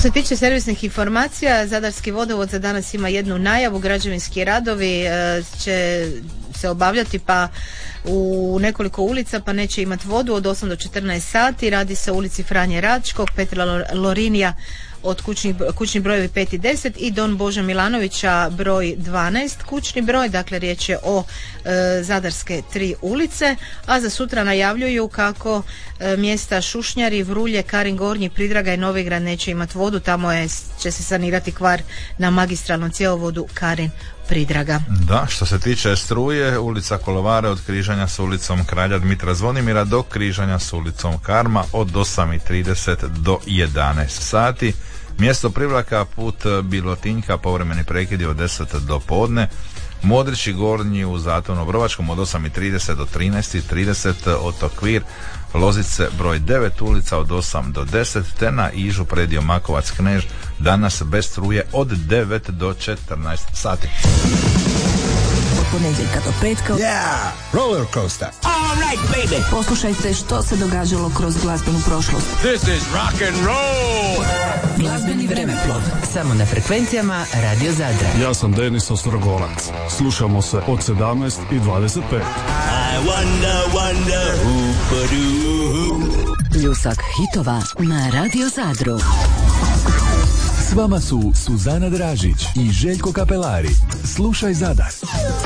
se tiče servisnih informacija, Zadarski vodovod za danas ima jednu najavu. Građevinski radovi će se obavljati pa u nekoliko ulica, pa neće imati vodu od 8 do 14 sati. Radi se o ulici Franje Račkog, Petra Lorinija od kućni brojevi 5 i 10 i Don Boža Milanovića broj 12 kućni broj, dakle riječ je o zadarske 3 ulice, a za sutra najavljuju kako mjesta Šušnjari, Vrulje, Karin Gornji, Pridraga i Novigrad neće imati vodu, tamo će se sanirati kvar na magistralnom cjevovodu Karin Pridraga. Da, što se tiče struje, ulica Kolovare od križanja s ulicom Kralja Dmitra Zvonimira do križanja s ulicom Karma od 8:30 do 11 sati. Mjesto Privlaka, put Bilotinjka, povremeni prekidi od 10 do podne. Modrići Gornji u Zatonu Obrovačkom od 8:30 do 13:30, Otokvir Lozice broj 9 ulica od 8 do 10, te na Ižu predio Makovac Knež danas bez struje od 9 do 14 sati. Od ponedjeljka do petka. Yeah, roller coaster. All right, baby. Poslušajte što se događalo kroz glazbenu prošlost. This is rock and roll. Glazbeni vremeplov. Samo na frekvencijama Radio Zadra. Ja sam Denis Ostrogolac. Slušamo se od 17:25. I wonder who. Pljusak hitova na Radio Zadru. S vama su Suzana Dražić i Željko Kapelari. Slušaj Zadar.